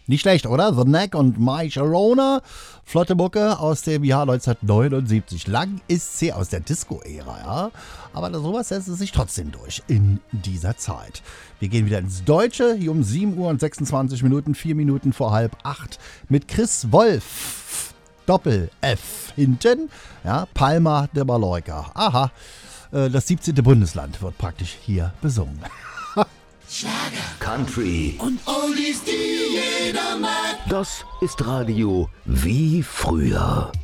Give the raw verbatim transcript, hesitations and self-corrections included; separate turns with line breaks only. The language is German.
Nicht schlecht, oder? The Knack und My Sharona. Flotte Mucke aus dem Jahr neunzehnhundertneunundsiebzig. Lang ist sie aus der Disco-Ära, ja. Aber sowas setzt es sich trotzdem durch in dieser Zeit. Wir gehen wieder ins Deutsche, hier um sieben Uhr und sechsundzwanzig Minuten, vier Minuten vor halb acht, mit Chris Wolf. Doppel-F hinten, ja, Palma de Mallorca. Aha, das siebzehnte Bundesland wird praktisch hier besungen.
Schlager, Country
und Oldies, die jeder mag.
Das ist Radio wie früher.